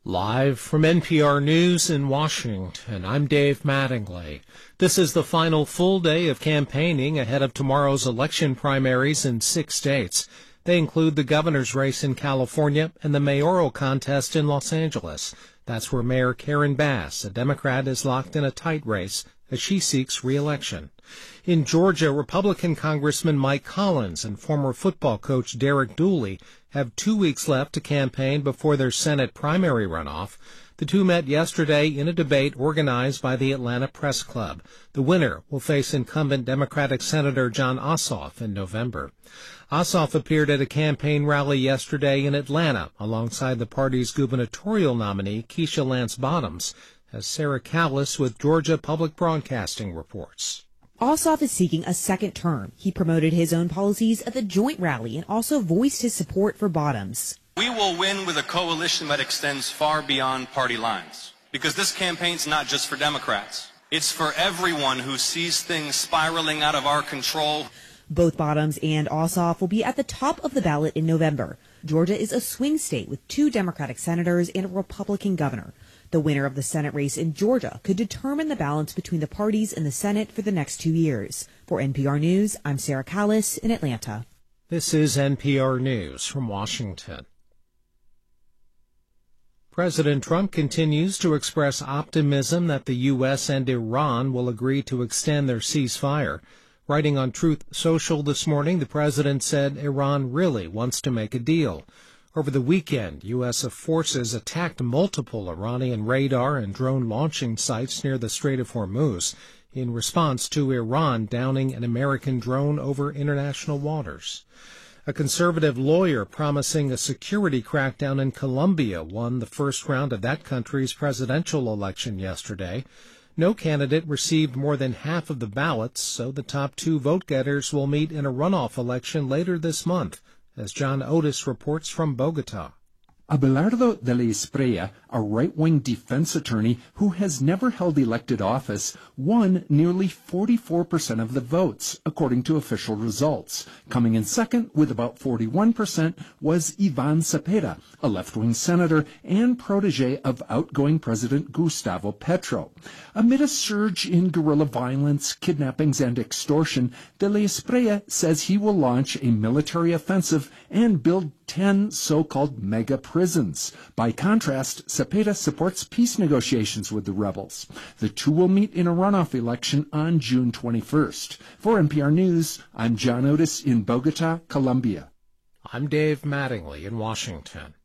Live from NPR News in Washington, I'm Dave Mattingly. This is the final full day of campaigning ahead of tomorrow's election primaries in 6 states. They include the governor's race in California and the mayoral contest in Los Angeles. That's where Mayor Karen Bass, a Democrat, is locked in a tight race as she seeks re-election. In Georgia, Republican Congressman Mike Collins and former football coach Derek Dooley have 2 weeks left to campaign before their Senate primary runoff. The two met yesterday in a debate organized by the Atlanta Press Club. The winner will face incumbent Democratic Senator Jon Ossoff in November. Ossoff appeared at a campaign rally yesterday in Atlanta alongside the party's gubernatorial nominee, Keisha Lance Bottoms, as Sarah Callis with Georgia Public Broadcasting reports. Ossoff is seeking a second term. He promoted his own policies at the joint rally and also voiced his support for Bottoms. We will win with a coalition that extends far beyond party lines, because this campaign's not just for Democrats. It's for everyone who sees things spiraling out of our control. Both Bottoms and Ossoff will be at the top of the ballot in November. Georgia is a swing state with 2 Democratic senators and a Republican governor. The winner of the Senate race in Georgia could determine the balance between the parties in the Senate for the next 2 years. For NPR News, I'm Sarah Callis in Atlanta. This is NPR News from Washington. President Trump continues to express optimism that the U.S. and Iran will agree to extend their ceasefire. Writing on Truth Social this morning, the president said Iran really wants to make a deal. Over the weekend, U.S. forces attacked multiple Iranian radar and drone launching sites near the Strait of Hormuz in response to Iran downing an American drone over international waters. A conservative lawyer promising a security crackdown in Colombia won the first round of that country's presidential election yesterday. No candidate received more than half of the ballots, so the top 2 vote-getters will meet in a runoff election later this month, as John Otis reports from Bogota. Abelardo de la Espriella, a right-wing defense attorney who has never held elected office, won nearly 44% of the votes, according to official results. Coming in second with about 41% was Ivan Cepeda, a left-wing senator and protege of outgoing President Gustavo Petro. Amid a surge in guerrilla violence, kidnappings, and extortion, de la Espriella says he will launch a military offensive and build 10 so-called mega prisons. By contrast, Cepeda supports peace negotiations with the rebels. The two will meet in a runoff election on June 21st. For NPR News, I'm John Otis in Bogota, Colombia. I'm Dave Mattingly in Washington.